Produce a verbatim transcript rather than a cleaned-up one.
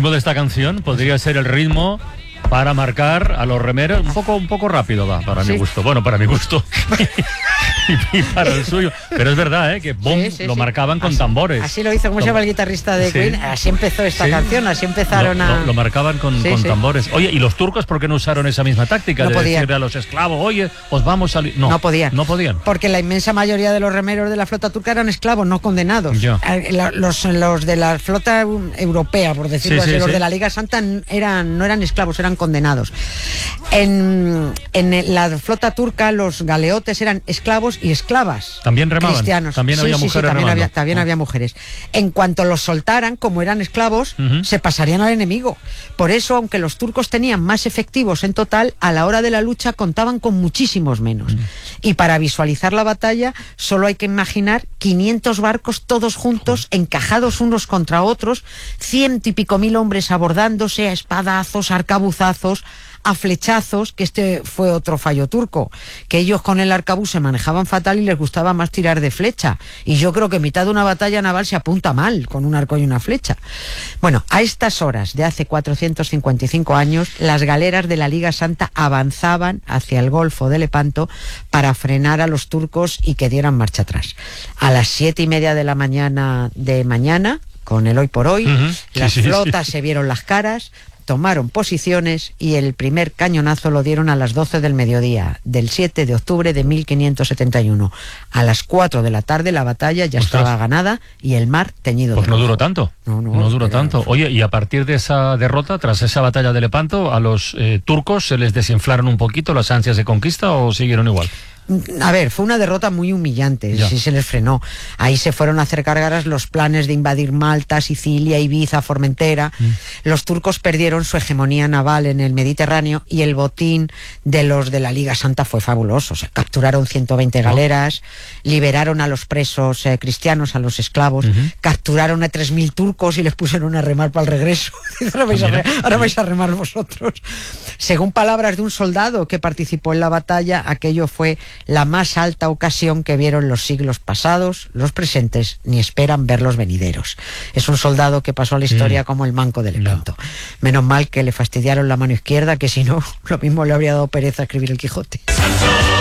ritmo de esta canción podría ser el ritmo para marcar a los remeros un poco, un poco rápido, va, para sí. mi gusto. Bueno, para mi gusto. y, y para el suyo. Pero es verdad, ¿eh? Que boom, sí, sí, lo sí. marcaban con así, tambores. Así lo hizo, como se llama el guitarrista de sí. Queen, así empezó esta sí. canción, así empezaron lo, a... Lo, lo marcaban con, sí, con sí. tambores. Oye, ¿y los turcos por qué no usaron esa misma táctica? No de podían. decirle a los esclavos, oye, os vamos a... No, no podían. No podían. Porque la inmensa mayoría de los remeros de la flota turca eran esclavos, no condenados. Yo. Los, los de la flota europea, por decirlo sí, así, sí, los sí. de la Liga Santa eran, no eran esclavos, eran condenados. En, en la flota turca los galeotes eran esclavos y esclavas. También remaban. Cristianos. También sí, había sí, mujeres sí, también remando. había, también oh. había mujeres. En cuanto los soltaran, como eran esclavos, uh-huh. se pasarían al enemigo. Por eso, aunque los turcos tenían más efectivos en total, a la hora de la lucha contaban con muchísimos menos. Uh-huh. Y para visualizar la batalla, solo hay que imaginar quinientos barcos todos juntos, uh-huh. encajados unos contra otros, ciento y pico mil hombres abordándose a espadazos, arcabuzazos, a flechazos, que este fue otro fallo turco, que ellos con el arcabuz se manejaban fatal y les gustaba más tirar de flecha, y yo creo que mitad de una batalla naval se apunta mal con un arco y una flecha. Bueno, a estas horas de hace cuatrocientos cincuenta y cinco años, las galeras de la Liga Santa avanzaban hacia el Golfo de Lepanto para frenar a los turcos y que dieran marcha atrás. A las siete y media de la mañana de mañana, con el hoy por hoy, uh-huh. las sí, flotas sí. se vieron las caras, tomaron posiciones y el primer cañonazo lo dieron a las doce del mediodía del siete de octubre de mil quinientos setenta y uno. A las cuatro de la tarde la batalla ya Ostras. estaba ganada y el mar teñido pues de no rojo. duró tanto. No, no, no duró era... tanto. Oye, y a partir de esa derrota, tras esa batalla de Lepanto, ¿a los eh, turcos se les desinflaron un poquito las ansias de conquista o siguieron igual? A ver, fue una derrota muy humillante, ya. sí se les frenó. Ahí se fueron a hacer cargaras los planes de invadir Malta, Sicilia, Ibiza, Formentera. Mm. Los turcos perdieron su hegemonía naval en el Mediterráneo y el botín de los de la Liga Santa fue fabuloso. O sea, capturaron ciento veinte galeras, oh. liberaron a los presos eh, cristianos, a los esclavos, uh-huh. capturaron a tres mil turcos y les pusieron a remar para el regreso. ahora, vais a re- ahora vais a remar vosotros. Según palabras de un soldado que participó en la batalla, aquello fue la más alta ocasión que vieron los siglos pasados, los presentes, ni esperan ver los venideros. Es un soldado que pasó a la historia mm. como el manco de Lepanto. No. Menos mal que le fastidiaron la mano izquierda, que si no, lo mismo le habría dado pereza escribir el Quijote.